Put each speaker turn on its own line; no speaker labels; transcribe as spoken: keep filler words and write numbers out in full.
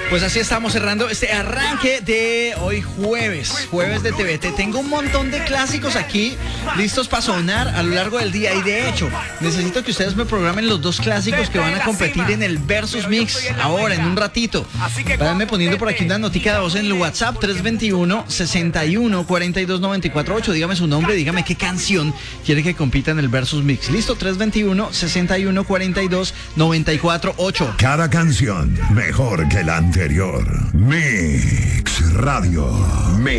Pues así estamos cerrando este arranque de hoy jueves, jueves de T V T. Tengo un montón de clásicos aquí listos para sonar a lo largo del día y de hecho necesito que ustedes me programen los dos clásicos que van a competir en el Versus Mix ahora, en un ratito. Váyanme poniendo por aquí una notica de voz en el WhatsApp tres dos uno, seis uno, cuatro dos nueve cuatro ocho. Dígame su nombre, dígame qué canción quiere que compita en el Versus Mix. Listo, tres dos uno, seis uno, cuatro dos nueve cuatro ocho.
Cada canción mejor que la anterior. Mix Radio. Mix.